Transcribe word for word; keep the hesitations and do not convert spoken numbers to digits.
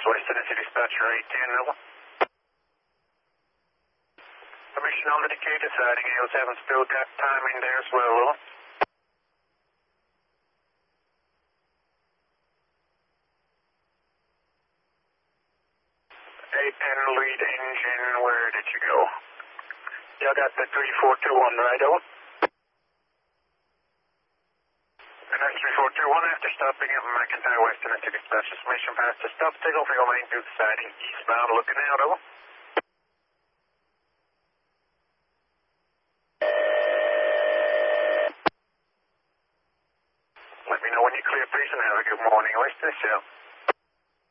Western City Dispatcher eight ten, over. Permission on the Decatur side, Gale seven still got time in there as well, over. eight ten lead engine, where did you go? Y'all got the three four two one, right, over? And that's three four two one after stopping at McIntyre Western City Dispatcher. Mission past the stop, take off your main to the siding, eastbound, looking out, over. Let me know when you're clear, please, and have a good morning. Western City.